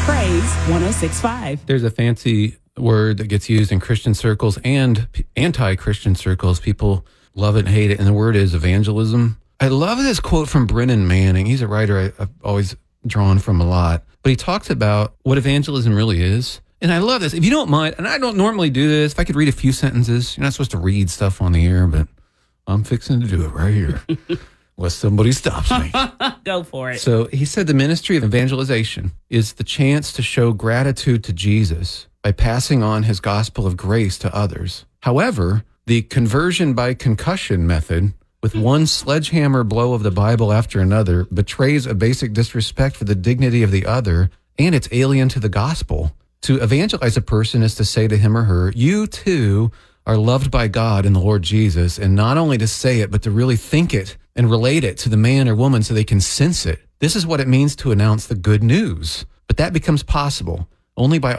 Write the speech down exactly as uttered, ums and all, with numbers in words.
Praise one oh six point five. There's a fancy word that gets used in Christian circles and p- anti-Christian circles. People love it and hate it, and the word is evangelism. I love this quote from Brennan Manning. He's a writer I, I've always drawn from a lot, but he talks about what evangelism really is. And I love this. If you don't mind, and I don't normally do this, if I could read a few sentences, you're not supposed to read stuff on the air, but I'm fixing to do it right here. Unless somebody stops me. Go for it. So he said the ministry of evangelization is the chance to show gratitude to Jesus by passing on his gospel of grace to others. However, the conversion by concussion method, with one sledgehammer blow of the Bible after another, betrays a basic disrespect for the dignity of the other, and it's alien to the gospel. To evangelize a person is to say to him or her, you too are loved by God and the Lord Jesus, and not only to say it, but to really think it and relate it to the man or woman so they can sense it. This is what it means to announce the good news. But that becomes possible only by